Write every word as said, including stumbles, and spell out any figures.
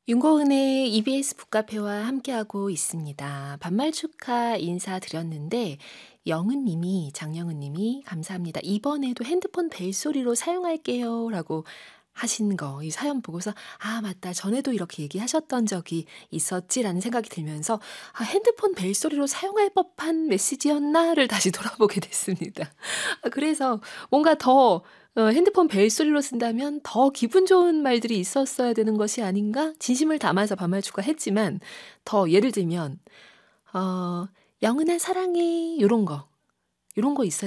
윤고은의 이비에스 북카페와 함께하고 있습니다. 반말 축하 인사드렸는데 영은 님이 장영은 님이 "감사합니다. 이번에도 핸드폰 벨소리로 사용할게요."라고 하신 거 이 사연 보고서 '아 맞다. 전에도 이렇게 얘기하셨던 적이 있었지.'라는 생각이 들면서 '아 핸드폰 벨소리로 사용할 법한 메시지였나?'를 다시 돌아보게 됐습니다. 아 그래서 뭔가 더 어 '핸드폰 벨소리로 쓴다면 더 기분 좋은 말들이 있었어야 되는 것이 아닌가?' 진심을 담아서 반말 축하했지만 더 예를 들면 어 "영은아 사랑해." 요런 거, 요런 거 있어야